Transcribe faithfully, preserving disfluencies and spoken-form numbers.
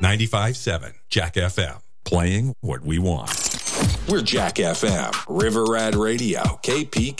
ninety-five point seven Jack F M, playing what we want. We're Jack F M, River Rat Radio, K P